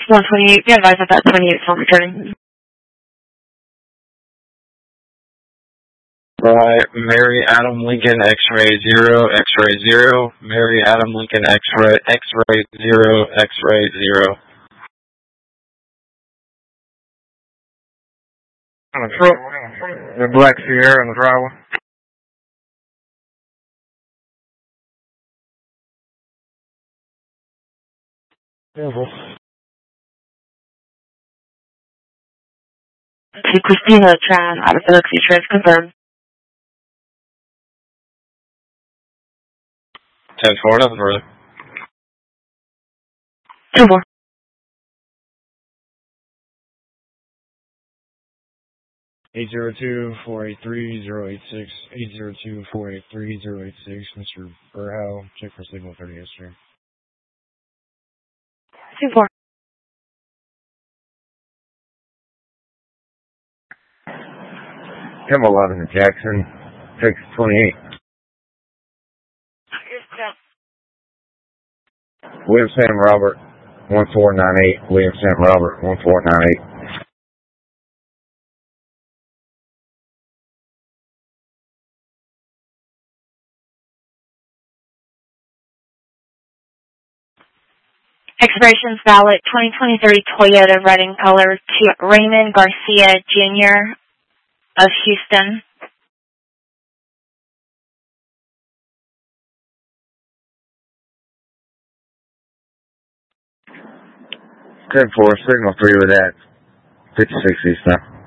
128, be advised that that 28 is not returning. Right, Mary Adam Lincoln X-ray 0, X-ray 0, Mary Adam Lincoln X-ray 0, X-ray 0. On the truck, the Black Sierra and the driver. To Christina Tran, out of FedEx Trans, confirmed. 10-4, nothing further. 2-4. Eight 483-086, 802-483-086, Mr. Burhow, check for signal 30 history. 2-4. Come 11 Jackson, 628. William Sam Robert, 1498. William Sam Robert, 1498. Expirations valid 2023 Toyota red in color to Raymond Garcia Jr. of Houston. 10-4, signal 3 with that. 56 East now.